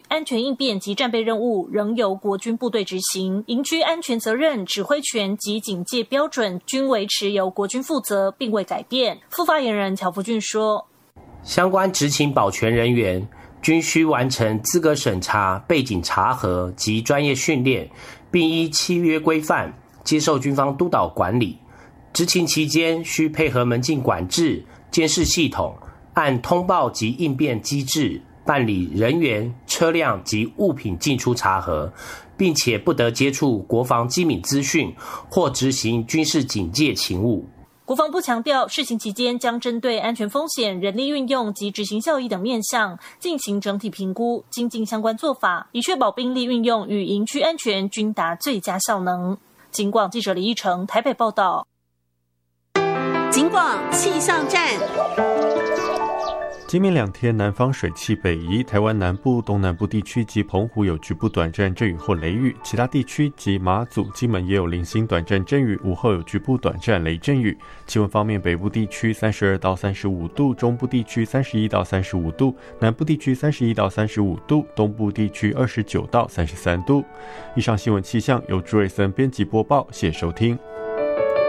安全应变及战备任务仍由国军部队执行，营区安全责任、指挥权及警戒标准均维持由国军负责，并未改变。副发言人乔福俊说， 相关执勤保全人员均需完成资格审查、背景查核及专业训练，并依契约规范接受军方督导管理。执勤期间需配合门禁管制、监视系统，按通报及应变机制办理人员、车辆及物品进出查核，并且不得接触国防机密资讯或执行军事警戒勤务。 国防部强调，试行期间将针对安全风险、人力运用及执行效益等面向进行整体评估，精进相关做法，以确保兵力运用与营区安全均达最佳效能。警广记者李义成台北报道。 警广气象站。 今明2天南方水汽北移，台湾南部、东南部地区及澎湖有局部短暂阵雨或雷雨，其他地区及马祖、金门也有零星短暂阵雨，午后有局部短暂雷阵雨。气温方面，北部地区32到35度，中部地区31到35度，南部地区31到35度，东部地区29到33度。以上新闻气象由朱瑞森编辑播报，谢谢收听。